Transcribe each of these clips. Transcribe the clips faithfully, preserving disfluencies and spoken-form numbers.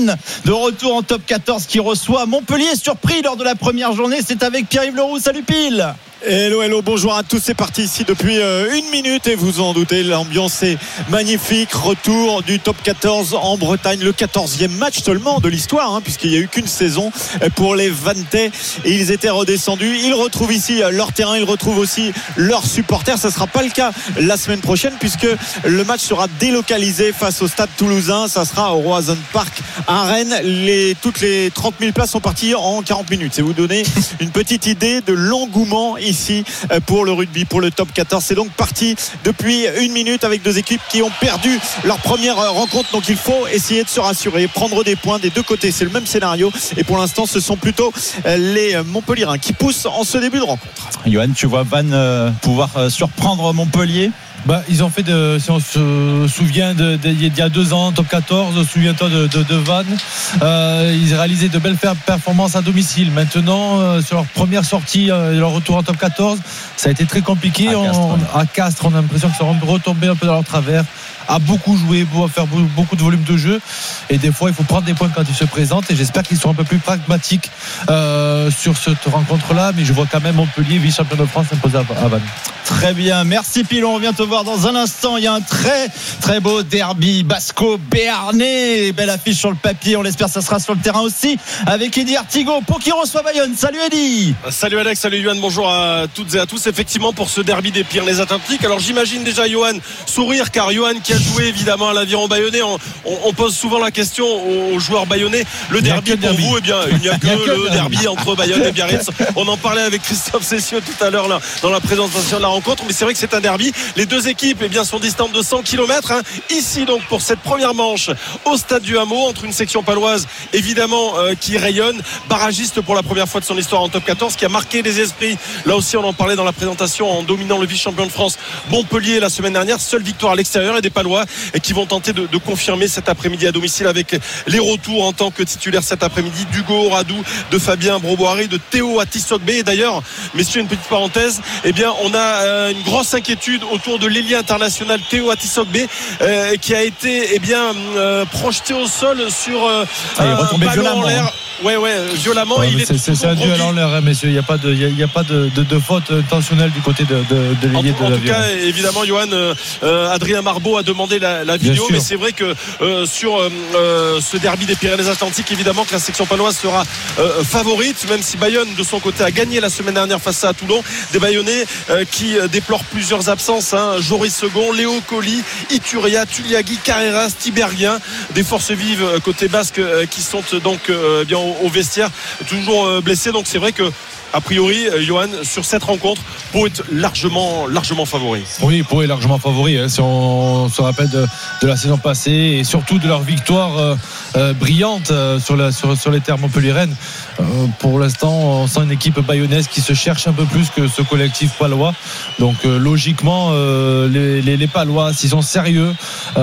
Vannes de retour en top quatorze qui reçoit Montpellier, surpris lors de la première journée. C'est avec Pierre-Yves Leroux. Salut Pile. Hello, hello, bonjour à tous, c'est parti ici depuis euh, une minute et vous en doutez, l'ambiance est magnifique. Retour du top quatorze en Bretagne, le quatorzième match seulement de l'histoire, hein, puisqu'il n'y a eu qu'une saison pour les Vannetais et ils étaient redescendus. Ils retrouvent ici leur terrain, ils retrouvent aussi leurs supporters. Ça ne sera pas le cas la semaine prochaine puisque le match sera délocalisé face au Stade Toulousain. Ça sera au Roazhon Park à Rennes. Les, toutes les trente mille places sont parties en quarante minutes. C'est vous donner une petite idée de l'engouement ici pour le rugby, pour le top quatorze. C'est donc parti depuis une minute avec deux équipes qui ont perdu leur première rencontre, donc il faut essayer de se rassurer, prendre des points des deux côtés. C'est le même scénario et pour l'instant ce sont plutôt les Montpelliérains qui poussent en ce début de rencontre. Johan, tu vois Vannes euh, pouvoir euh, surprendre Montpellier? Bah, ils ont fait de, si on se souvient de, de, il y a deux ans, top quatorze, souviens-toi de, de, de Vannes, euh, ils réalisaient de belles performances à domicile. Maintenant, euh, sur leur première sortie, euh, leur retour en top quatorze, ça a été très compliqué. À Castres, on, ouais. à Castres, on a l'impression que ça va retomber un peu dans leur travers, à beaucoup jouer, à faire beaucoup de volume de jeu. Et des fois, il faut prendre des points quand ils se présentent. Et j'espère qu'ils seront un peu plus pragmatiques euh, sur cette rencontre-là. Mais je vois quand même Montpellier, vice-champion de France, s'imposer à, à Vannes. Très bien, merci Pilon. On vient te voir dans un instant. Il y a un très très beau derby basco-béarnais. Belle affiche sur le papier. On l'espère, ça sera sur le terrain aussi avec Eddy Artigot pour qui reçoit Bayonne. Salut Eddy. Salut Alex, salut Johan. Bonjour à toutes et à tous. Effectivement, pour ce derby des Pyrénées-Atlantiques. Alors j'imagine déjà Johan sourire car Johan qui a joué évidemment à l'Aviron bayonnais. On, on, on pose souvent la question aux joueurs bayonnais. Le derby pour derby. vous, eh bien, il n'y a que, a que le derby, derby entre Bayonne et Biarritz. On en parlait avec Christophe Cessieux tout à l'heure là, dans la présentation de la rencontre. Mais c'est vrai que c'est un derby. Les deux équipes eh bien, sont distantes de cent kilomètres. Hein. Ici, donc, pour cette première manche au stade du Hameau, entre une section paloise, évidemment, euh, qui rayonne, barragiste pour la première fois de son histoire en top quatorze, qui a marqué les esprits. Là aussi, on en parlait dans la présentation en dominant le vice-champion de France, Montpellier, la semaine dernière. Seule victoire à l'extérieur et des Palois et qui vont tenter de, de confirmer cet après-midi à domicile avec les retours en tant que titulaire cet après-midi d'Hugo Radou, de Fabien Broboiré, de Théo Atisogbe. Et d'ailleurs, messieurs, une petite parenthèse, eh bien, on a euh, une grosse inquiétude autour de l'ailier international Théo Atisogbe euh, qui a été eh bien euh, projeté au sol sur euh, ah, un ballon en l'air. Hein. Ouais, ouais, violemment. Ouais, il est c'est, c'est, c'est un duel en l'air, hein, messieurs. Il n'y a pas de, il y a pas de, de, de faute intentionnelle du côté de, de, de l'ailier en, de en tout cas, évidemment, Johan, euh, Adrien Marbeau a demandé la, la vidéo, mais c'est vrai que euh, sur euh, ce derby des Pyrénées-Atlantiques, évidemment que la section paloise sera euh, favorite, même si Bayonne, de son côté, a gagné la semaine dernière face à Toulon. Des Bayonnais euh, qui déplorent plusieurs absences. Hein. Joris Second, Léo Colli, Ituria, Tuliagui, Carreras, Tiberghien, des forces vives côté basque euh, qui sont donc euh, bien au, au vestiaire, toujours euh, blessés. Donc c'est vrai que a priori, Johan, sur cette rencontre, Pau est largement, largement favori. Oui, Pau est largement favori. Hein, si on se rappelle de, de la saison passée et surtout de leur victoire euh, euh, brillante euh, sur, la, sur, sur les terres montpelliéraines. Euh, pour l'instant, on sent une équipe bayonnaise qui se cherche un peu plus que ce collectif palois. Donc, euh, logiquement, euh, les, les, les Palois, s'ils sont sérieux,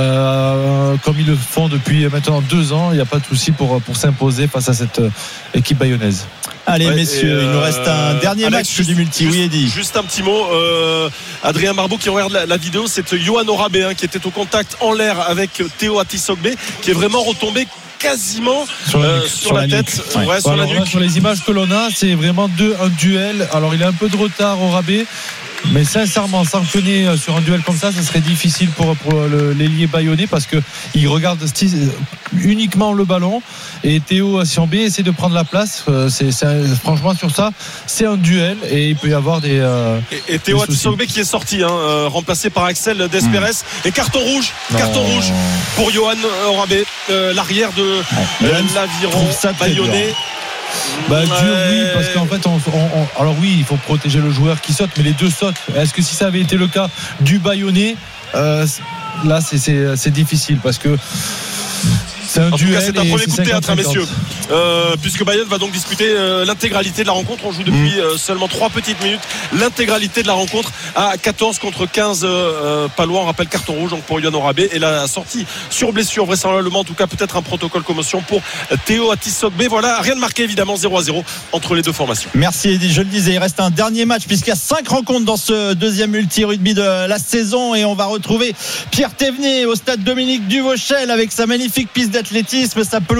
euh, comme ils le font depuis maintenant deux ans, il n'y a pas de souci pour, pour s'imposer face à cette euh, équipe bayonnaise. Allez ouais, messieurs, euh, il nous reste un dernier Alex, match juste, du multi. Juste, oui, Eddy. Juste un petit mot. Euh, Adrien Marbeau qui regarde la, la vidéo, c'est Yohan Orabé hein, qui était au contact en l'air avec Théo Atisogbe, qui est vraiment retombé quasiment sur la, euh, sur sur la, la tête, ouais. Ouais, sur, la nuque. Là, sur les images que l'on a, c'est vraiment deux, un duel. Alors il a un peu de retard Orabé. Mais sincèrement, sanctionner sur un duel comme ça, ce serait difficile pour, pour le, l'ailier bayonnais parce qu'il regarde uniquement le ballon et Théo Atisogbe essaie de prendre la place. C'est, c'est, franchement, sur ça, c'est un duel et il peut y avoir des. Euh, et, et Théo Atisogbe qui est sorti, hein, euh, remplacé par Axel Desperes. Mmh. Et carton rouge, non. carton rouge pour Yohan Orabé, euh, l'arrière de euh, l'Aviron bayonnais. Bah dur oui parce qu'en fait on, on, on, alors oui il faut protéger le joueur qui saute mais les deux sautent. Est-ce que si ça avait été le cas du Bayonnais euh, là c'est, c'est, c'est difficile parce que c'est un en duel. Tout cas, c'est un premier coup de théâtre, hein, messieurs. Euh, puisque Bayonne va donc disputer euh, l'intégralité de la rencontre. On joue depuis mmh. euh, seulement trois petites minutes. L'intégralité de la rencontre à quatorze contre quinze euh, Palois. On rappelle carton rouge donc pour Yohan Orabé et la sortie sur blessure vraisemblablement. En tout cas, peut-être un protocole commotion pour Théo Atisogbe. Voilà, rien de marqué évidemment, zéro à zéro entre les deux formations. Merci Eddy. Je le disais, il reste un dernier match puisqu'il y a cinq rencontres dans ce deuxième multi-rugby de la saison et on va retrouver Pierre Thévenet au stade Dominique Duvauchel avec sa magnifique piste d'athlétisme, sa